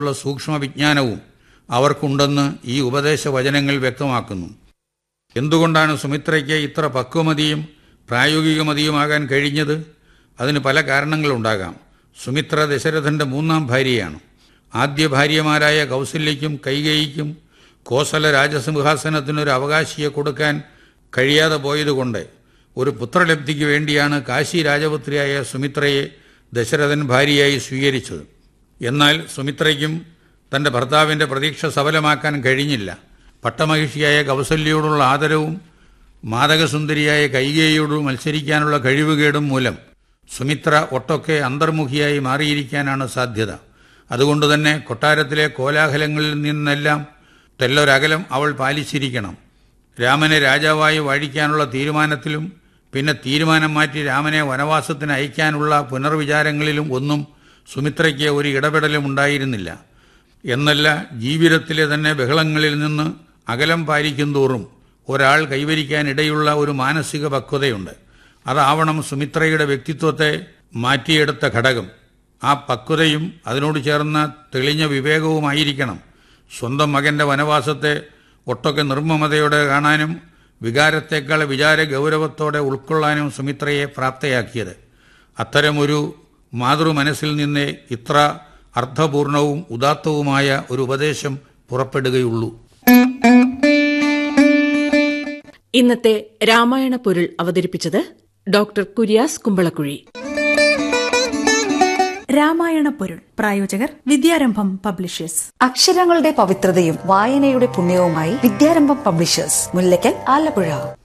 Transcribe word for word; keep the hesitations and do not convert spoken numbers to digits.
ഉള്ള സൂക്ഷ്മ വിജ്ഞാനവും അവർക്കുണ്ടെന്ന് ഈ ഉപദേശവചനങ്ങൾ വ്യക്തമാക്കുന്നു. എന്തുകൊണ്ടാണ് സുമിത്രയ്ക്ക് ഇത്ര പക്വമതിയും പ്രായോഗികമതിയുമാകാൻ കഴിഞ്ഞത്? അതിന് പല കാരണങ്ങളുണ്ടാകാം. സുമിത്ര ദശരഥന്റെ മൂന്നാം ഭാര്യയാണ്. ആദ്യ ഭാര്യമാരായ കൗസല്യയ്ക്കും കൈകേയിക്കും കോസല രാജസിംഹാസനത്തിനൊരു അവകാശിയെ കൊടുക്കാൻ കഴിയാതെ പോയതുകൊണ്ട് ഒരു പുത്രലബ്ധിക്ക് വേണ്ടിയാണ് കാശി രാജപുത്രിയായ സുമിത്രയെ ദശരഥൻ ഭാര്യയായി സ്വീകരിച്ചത്. എന്നാൽ സുമിത്രയ്ക്കും തൻ്റെ ഭർത്താവിൻ്റെ പ്രതീക്ഷ സഫലമാക്കാൻ കഴിഞ്ഞില്ല. പട്ടമഹിഷിയായ കൗസല്യയോടുള്ള ആദരവും മാദകസുന്ദരിയായ കൈകേയിയോട് മത്സരിക്കാനുള്ള കഴിവുകേടും മൂലം സുമിത്ര ഒട്ടൊക്കെ അന്തർമുഖിയായി മാറിയിരിക്കാനാണ് സാധ്യത. അതുകൊണ്ടുതന്നെ കൊട്ടാരത്തിലെ കോലാഹലങ്ങളിൽ നിന്നെല്ലാം തെല്ലൊരകലം അവൾ പാലിച്ചിരിക്കണം. രാമനെ രാജാവായി വാഴിക്കാനുള്ള തീരുമാനത്തിലും പിന്നെ തീരുമാനം മാറ്റി രാമനെ വനവാസത്തിന് അയക്കാനുള്ള പുനർവിചാരങ്ങളിലും ഒന്നും സുമിത്രയ്ക്ക് ഒരു ഇടപെടലും ഉണ്ടായിരുന്നില്ല. എന്നല്ല, ജീവിതത്തിലെ തന്നെ ബഹളങ്ങളിൽ നിന്ന് അകലം പാലിക്കുന്തോറും ഒരാൾ കൈവരിക്കാനിടയുള്ള ഒരു മാനസിക പക്വതയുണ്ട്. അതാവണം സുമിത്രയുടെ വ്യക്തിത്വത്തെ മാറ്റിയെടുത്ത ഘടകം. ആ പക്വതയും അതിനോട് ചേർന്ന തെളിഞ്ഞ വിവേകവുമായിരിക്കണം സ്വന്തം മകന്റെ വനവാസത്തെ ഒട്ടൊക്കെ നിർമ്മമതയോടെ കാണാനും വികാരത്തേക്കാൾ വിചാര ഗൗരവത്തോടെ ഉൾക്കൊള്ളാനും സുമിത്രയെ പ്രാപ്തയാക്കിയത്. അത്തരമൊരു മാതൃമനസ്സിൽ നിന്ന് ഇത്ര അർത്ഥപൂർണവും ഉദാത്തവുമായ ഒരു ഉപദേശം പുറപ്പെടുകയുള്ളൂ. ഇന്നത്തെ രാമായണ പൊരുൾ അവതരിപ്പിച്ചത് ഡോക്ടർ കുര്യാസ് കുമ്പളക്കുഴി. രാമായണ പൊരുൾ പ്രായോജകർ വിദ്യാരംഭം പബ്ലിഷേഴ്സ്. അക്ഷരങ്ങളുടെ പവിത്രതയും വായനയുടെ പുണ്യവുമായി വിദ്യാരംഭം പബ്ലിഷേഴ്സ്, മുല്ലയ്ക്കൽ, ആലപ്പുഴ.